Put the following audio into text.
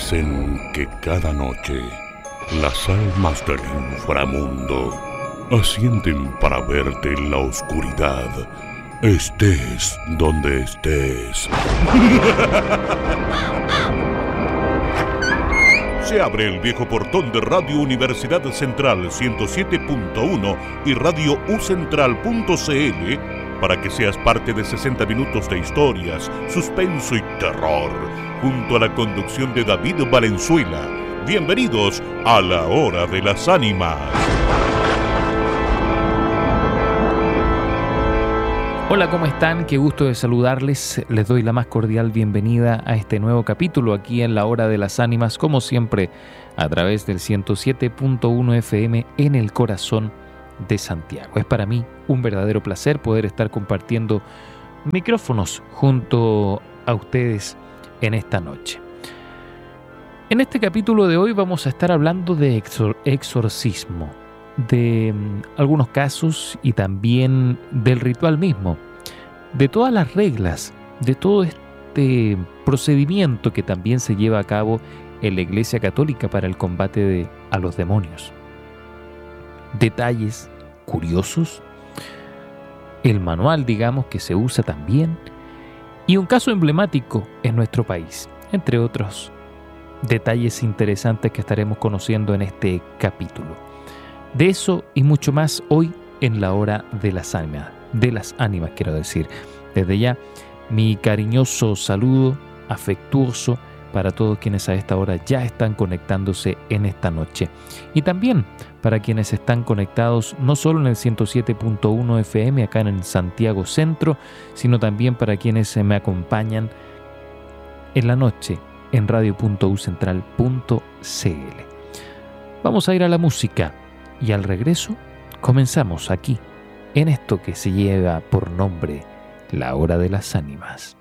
Dicen que cada noche las almas del inframundo ascienden para verte en la oscuridad, estés donde estés. Se abre el viejo portón de Radio Universidad Central 107.1 y Radio ucentral.cl para que seas parte de 60 minutos de historias, suspenso y terror, junto a la conducción de David Valenzuela. Bienvenidos a La Hora de las Ánimas. Hola, ¿cómo están? Qué gusto de saludarles. Les doy la más cordial bienvenida a este nuevo capítulo aquí en La Hora de las Ánimas, como siempre, a través del 107.1 FM en el corazón de Santiago. Es para mí un verdadero placer poder estar compartiendo micrófonos junto a ustedes en esta noche. En este capítulo de hoy vamos a estar hablando de exorcismo, de algunos casos y también del ritual mismo, de todas las reglas, de todo este procedimiento que también se lleva a cabo en la Iglesia Católica para el combate a los demonios. Detalles curiosos, el manual, digamos, que se usa también, y un caso emblemático en nuestro país, entre otros detalles interesantes que estaremos conociendo en este capítulo. De eso y mucho más hoy en La Hora de las Ánimas, quiero decir. Desde ya, mi cariñoso saludo afectuoso para todos quienes a esta hora ya están conectándose en esta noche. Y también para quienes están conectados no solo en el 107.1 FM acá en el Santiago Centro, sino también para quienes se me acompañan en la noche en radio.ucentral.cl. Vamos a ir a la música y al regreso comenzamos aquí en esto que se lleva por nombre La Hora de las Ánimas.